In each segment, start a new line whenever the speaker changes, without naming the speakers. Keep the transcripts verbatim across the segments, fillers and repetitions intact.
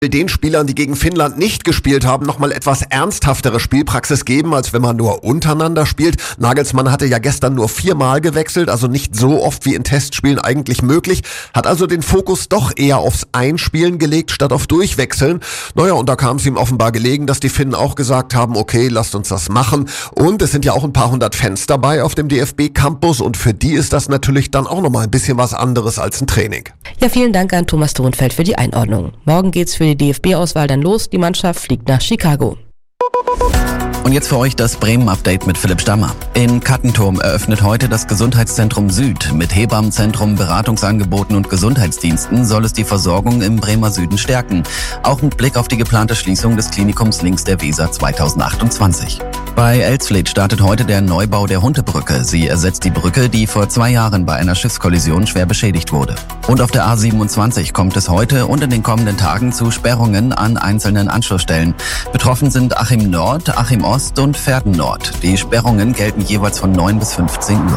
den Spielern, die gegen Finnland nicht gespielt haben, nochmal etwas ernsthaftere Spielpraxis geben, als wenn man nur untereinander spielt. Nagelsmann hatte ja gestern nur viermal gewechselt, also nicht so oft wie in Testspielen eigentlich möglich, hat also den Fokus doch eher aufs Einspielen gelegt, statt auf Durchwechseln. Naja, und da kam es ihm offenbar gelegen, dass die Finnen auch gesagt haben, okay, lasst uns das machen. Und es sind ja auch ein paar hundert Fans dabei auf dem D F B-Campus und für die ist das natürlich dann auch nochmal ein bisschen was anderes als ein Training.
Ja, vielen Dank an Thomas Thunfeld für die Einordnung. Morgen geht's für die D F B-Auswahl dann los. Die Mannschaft fliegt nach Chicago.
Und jetzt für euch das Bremen-Update mit Philipp Stammer. In Kattenturm eröffnet heute das Gesundheitszentrum Süd. Mit Hebammenzentrum, Beratungsangeboten und Gesundheitsdiensten soll es die Versorgung im Bremer Süden stärken. Auch mit Blick auf die geplante Schließung des Klinikums links der Weser zweitausendachtundzwanzig. Bei Elsfleth startet heute der Neubau der Huntebrücke. Sie ersetzt die Brücke, die vor zwei Jahren bei einer Schiffskollision schwer beschädigt wurde. Und auf der A siebenundzwanzig kommt es heute und in den kommenden Tagen zu Sperrungen an einzelnen Anschlussstellen. Betroffen sind Achim Nord, Achim Ost und Verden Nord. Die Sperrungen gelten jeweils von neun bis fünfzehn Uhr.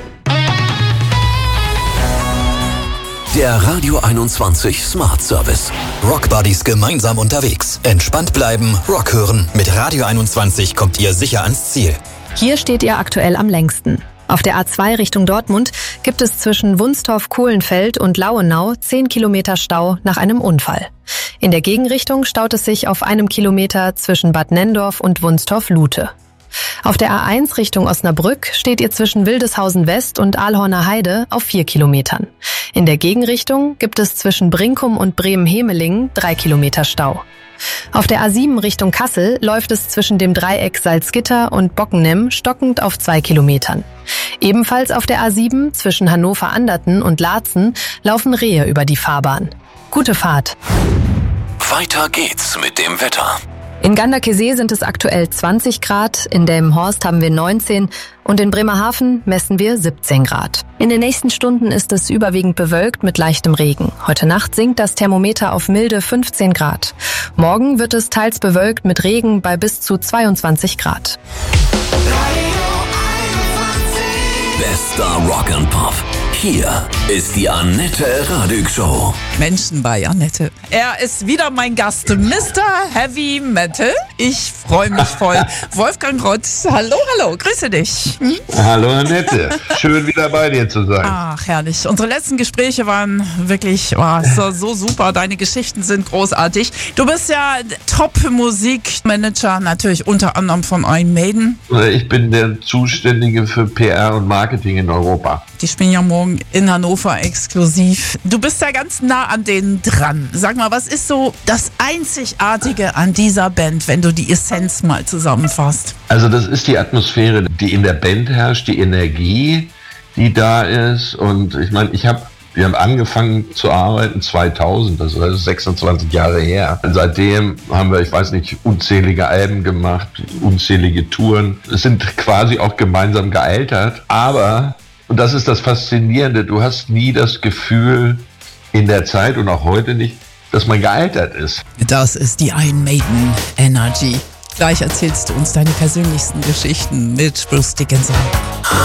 Der Radio einundzwanzig Smart Service. Rock Buddies gemeinsam unterwegs. Entspannt bleiben, Rock hören. Mit Radio einundzwanzig kommt ihr sicher ans Ziel.
Hier steht ihr aktuell am längsten. Auf der A zwei Richtung Dortmund gibt es zwischen Wunstorf-Kohlenfeld und Lauenau zehn Kilometer Stau nach einem Unfall. In der Gegenrichtung staut es sich auf einem Kilometer zwischen Bad Nenndorf und Wunstorf-Lute. Auf der A eins Richtung Osnabrück steht ihr zwischen Wildeshausen West und Aalhorner Heide auf vier Kilometern. In der Gegenrichtung gibt es zwischen Brinkum und Bremen-Hemelingen drei Kilometer Stau. Auf der A sieben Richtung Kassel läuft es zwischen dem Dreieck Salzgitter und Bockenem stockend auf zwei Kilometern. Ebenfalls auf der A sieben zwischen Hannover-Anderten und Laatzen laufen Rehe über die Fahrbahn. Gute Fahrt!
Weiter geht's mit dem Wetter.
In Ganderkesee sind es aktuell zwanzig Grad, in Delmenhorst haben wir neunzehn und in Bremerhaven messen wir siebzehn Grad. In den nächsten Stunden ist es überwiegend bewölkt mit leichtem Regen. Heute Nacht sinkt das Thermometer auf milde fünfzehn Grad. Morgen wird es teils bewölkt mit Regen bei bis zu zweiundzwanzig Grad.
Bester Rock and Pop. Hier ist die Annette Radig Show.
Menschen bei Annette. Er ist wieder mein Gast, Mister Heavy Metal. Ich freue mich voll. Wolfgang Rotz, hallo, hallo, grüße dich. Hm?
Hallo Annette, schön wieder bei dir zu sein.
Ach, herrlich. Unsere letzten Gespräche waren wirklich oh, so, so super. Deine Geschichten sind großartig. Du bist ja Top-Musikmanager, natürlich unter anderem von Iron Maiden.
Ich bin der Zuständige für P R und Marketing in Europa.
Die spielen ja morgen in Hannover exklusiv. Du bist ja ganz nah an denen dran. Sag mal, was ist so das Einzigartige an dieser Band, wenn du die Essenz mal zusammenfasst?
Also das ist die Atmosphäre, die in der Band herrscht, die Energie, die da ist. Und ich meine, ich habe Wir haben angefangen zu arbeiten zweitausend, das ist sechsundzwanzig Jahre her. Und seitdem haben wir, ich weiß nicht, unzählige Alben gemacht, unzählige Touren. Es sind quasi auch gemeinsam gealtert. Aber, und das ist das Faszinierende, du hast nie das Gefühl in der Zeit und auch heute nicht, dass man gealtert ist.
Das ist die Iron Maiden Energy. Gleich erzählst du uns deine persönlichsten Geschichten mit Bruce Dickinson.